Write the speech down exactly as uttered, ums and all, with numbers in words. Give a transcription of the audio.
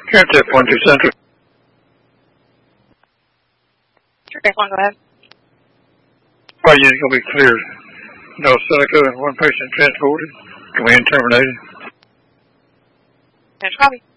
Tip one two Central. Sure, go ahead. Fire unit going to be cleared. No Seneca and one patient transported. Command terminated. Finish copy.